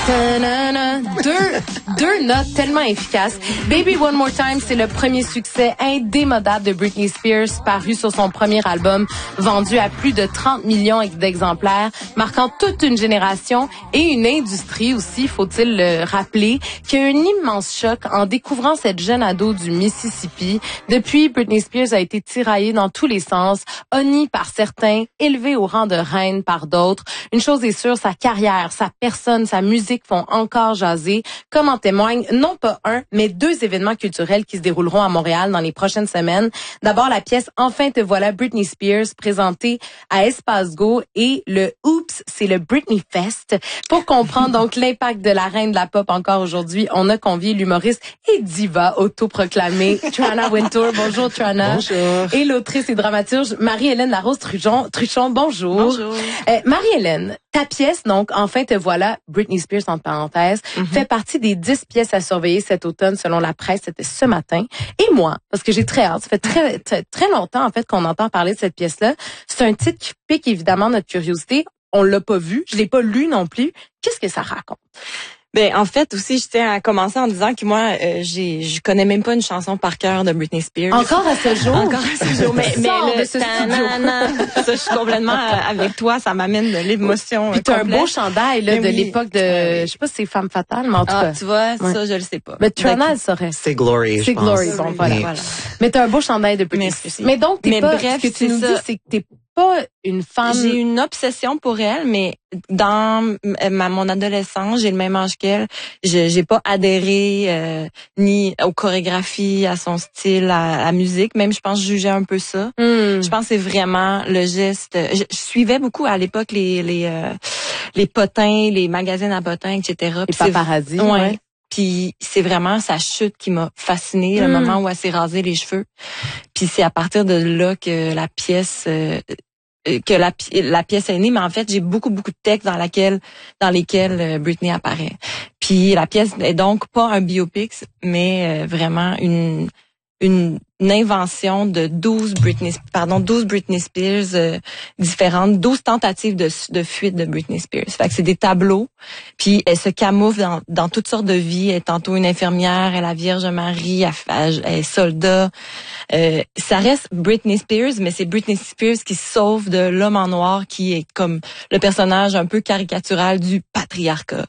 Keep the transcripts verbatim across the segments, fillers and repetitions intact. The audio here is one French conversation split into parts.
Ta-na-na. Deux, deux notes tellement efficaces. Baby One More Time, c'est le premier succès indémodable de Britney Spears, paru sur son premier album, vendu à plus de trente millions d'exemplaires, marquant toute une génération et une industrie aussi, faut-il le rappeler, qui a eu un immense choc en découvrant cette jeune ado du Mississippi. Depuis, Britney Spears a été tiraillée dans tous les sens, honnie par certains, élevée au rang de reine par d'autres. Une chose est sûre, sa carrière, sa personne, sa musique font encore jaser, comme en témoignent non pas un, mais deux événements culturels qui se dérouleront à Montréal dans les prochaines semaines. D'abord, la pièce Enfin te voilà, Britney Spears, présentée à Espace Go, et le Oops, c'est le Britney Fest. Pour comprendre donc l'impact de la reine de la pop encore aujourd'hui, on a convié l'humoriste et diva autoproclamée Trana Wintour. Bonjour Trana. Bonjour. Et l'autrice et dramaturge Marie-Hélène Larose-Truchon. Truchon, bonjour. Bonjour. Euh, Marie-Hélène, ta pièce, donc, Enfin te voilà, Britney Spears, entre parenthèses, mm-hmm. fait partie des dix pièces à surveiller cet automne selon la presse. C'était ce matin. Et moi, parce que j'ai très hâte, ça fait très, très, très longtemps, en fait, qu'on entend parler de cette pièce-là. C'est un titre qui pique évidemment notre curiosité. On l'a pas vu, je l'ai pas lu non plus. Qu'est-ce que ça raconte? Ben en fait aussi je tiens à commencer en disant que moi euh, j'ai je connais même pas une chanson par cœur de Britney Spears. Encore à ce jour. Encore à ce jour. Mais mais le, de ce studio. Ça je suis complètement avec toi, ça m'amène de l'émotion. Puis t'as un beau chandail là, de oui. l'époque de je sais pas si c'est Femme fatale, mais en tout ah, cas. Tu vois, ouais. ça je le sais pas. Mais Trana elle saurait. C'est Glory. C'est Glory. Bon voilà. voilà. Mais t'as un beau chandail de Britney Spears. Mais donc t'es mais pas bref, ce que tu nous ça. dis c'est que t'es pas une femme. J'ai une obsession pour elle, mais dans ma mon adolescence, j'ai le même âge qu'elle. Je j'ai pas adhéré euh, ni aux chorégraphies, à son style, à, à la musique. Même je pense que je jugeais un peu ça. Mm. Je pense que c'est vraiment le geste. Je, je suivais beaucoup à l'époque les les euh, les potins, les magazines à potins, et cetera. Les paparazzi. Ouais. ouais. Puis c'est vraiment sa chute qui m'a fascinée, le mm. moment où elle s'est rasé les cheveux. Puis c'est à partir de là que la pièce euh, que la, la pièce est née, mais en fait, j'ai beaucoup, beaucoup de textes dans laquelle, dans lesquels Britney apparaît. Puis la pièce est donc pas un biopic, mais vraiment une, une, une invention de douze Britney, pardon, douze Britney Spears euh, différentes, douze tentatives de, de fuite de Britney Spears. Fait que c'est des tableaux, puis elle se camoufle dans, dans toutes sortes de vies. Elle est tantôt une infirmière, elle est la Vierge Marie, elle, elle, elle est soldat. Euh, ça reste Britney Spears, mais c'est Britney Spears qui sauve de l'homme en noir, qui est comme le personnage un peu caricatural du patriarcat,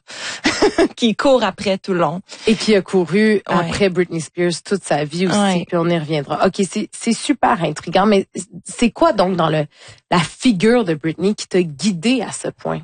qui court après tout le long. Et qui a couru ouais. après Britney Spears toute sa vie aussi, ouais. puis on y reviendra. OK, c'est c'est super intriguant, mais c'est quoi donc dans le la figure de Britney qui t'a guidée à ce point?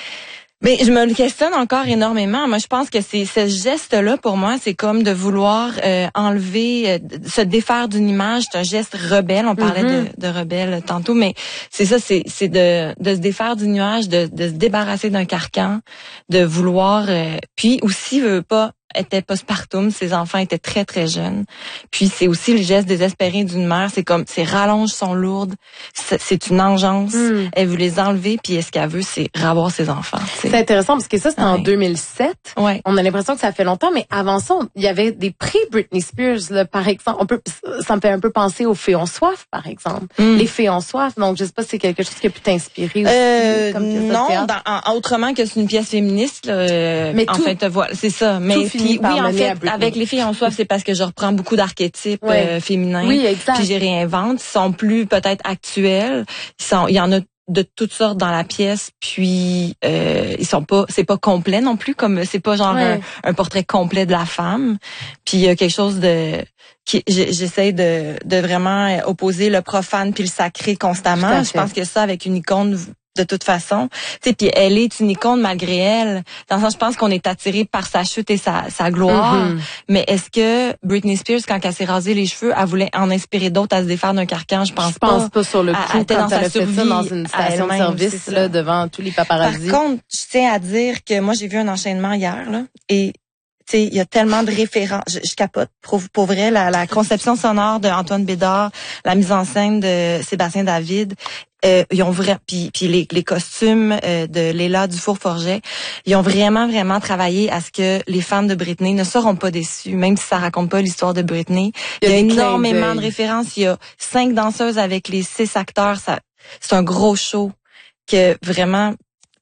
Mais je me le questionne encore énormément. Moi, je pense que c'est ce geste-là pour moi, c'est comme de vouloir euh, enlever, euh, se défaire d'une image. C'est un geste rebelle. On parlait mm-hmm. de, de rebelle tantôt, mais c'est ça, c'est c'est de de se défaire d'une image, de de se débarrasser d'un carcan, de vouloir. Euh, puis aussi, veut pas. était postpartum, ses enfants étaient très très jeunes. Puis c'est aussi le geste désespéré d'une mère, c'est comme ses rallonges sont lourdes, c'est, c'est une engeance, mm. elle veut les enlever, puis ce qu'elle veut c'est revoir ses enfants. T'sais. C'est intéressant parce que ça c'était ouais. en deux mille sept. Ouais. On a l'impression que ça fait longtemps, mais avant ça, il y avait des prix Britney Spears là, par exemple. On peut, ça me fait un peu penser aux Fées ont soif, par exemple. Mm. Les Fées ont soif, donc je sais pas si c'est quelque chose qui a pu t'inspirer aussi. Euh, comme non, dans, en, autrement que c'est une pièce féministe. Là, euh, mais en tout, fait, voilà, c'est ça. Mais puis, oui, en fait, avec les Filles en soif, c'est parce que je reprends beaucoup d'archétypes ouais. euh, féminins. Oui, exact. Puis j'y réinvente. Ils sont plus peut-être actuels. Ils sont, il y en a de toutes sortes dans la pièce. Puis euh, ils sont pas, c'est pas complet non plus. Comme c'est pas genre ouais. un, un portrait complet de la femme. Puis il y a quelque chose de qui j'essaie de de vraiment opposer le profane puis le sacré constamment. Je pense que ça avec une icône de toute façon, tu sais, puis elle est une icône malgré elle. Dans le sens, je pense qu'on est attiré par sa chute et sa sa gloire. Mm-hmm. Mais est-ce que Britney Spears, quand elle s'est rasé les cheveux, elle voulait en inspirer d'autres à se défaire d'un carcan? Je pense je pas. Je pense pas sur le coup. Elle était quand dans sa elle a fait survie ça dans une station de service là, devant tous les paparazzi. Par contre, je tiens à dire que moi j'ai vu un enchaînement hier là et tu sais, il y a tellement de références. Je, je capote. Pour, pour vrai, la, la conception sonore de Antoine Bédard, la mise en scène de Sébastien David, euh, ils ont vraiment, puis, puis les, les costumes euh, de Léla Dufour-Forget, ils ont vraiment, vraiment travaillé à ce que les fans de Britney ne seront pas déçus, même si ça raconte pas l'histoire de Britney. Il y a, il y a énormément de références. Il y a cinq danseuses avec les six acteurs. Ça, c'est un gros show que vraiment...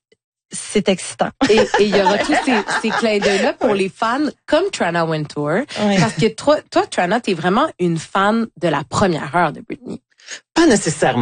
c'est excitant. Et il y aura tous ces, ces clins d'œil-là pour les fans comme Trana Wintour. Oui. Parce que toi, toi, Trana, t'es vraiment une fan de la première heure de Britney. Pas nécessairement.